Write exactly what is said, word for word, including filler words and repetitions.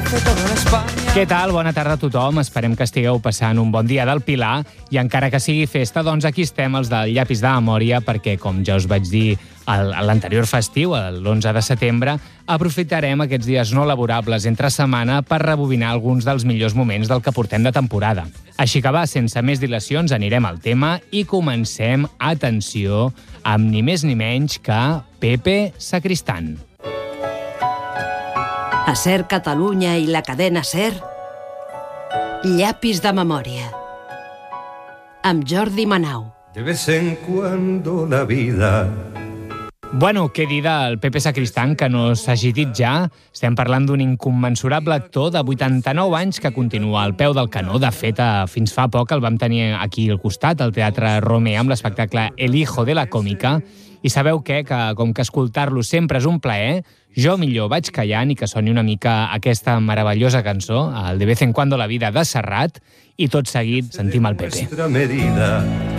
Què tal? Bona tarda a tothom. Esperem que estigueu passant un bon dia del Pilar i encara que sigui festa, doncs aquí estem els del Llapis de Memòria perquè, com ja us vaig dir a l'anterior festiu, l'onze de setembre, aprofitarem aquests dies no laborables entre setmana per rebobinar alguns dels millors moments del que portem de temporada. Així que va, sense més dilacions, anirem al tema i comencem, atenció, amb ni més ni menys que Pepe Sacristán. A SER Catalunya i la cadena SER, Llapis de Memòria, amb Jordi Manau. De vez en cuando la vida... Bueno, què dir del Pepe Sacristán, que no s'hagi dit ja? Estem parlant d'un incommensurable actor de vuitanta-nou anys que continua al peu del canó. De fet, fins fa poc el vam tenir aquí al costat, al Teatre Romea, amb l'espectacle El hijo de la còmica. I sabeu què? Que com que escoltar-lo sempre és un plaer, jo millor vaig callant i que soni una mica aquesta meravellosa cançó, el De vez en cuando la vida de Serrat, i tot seguit sentim el Pepe.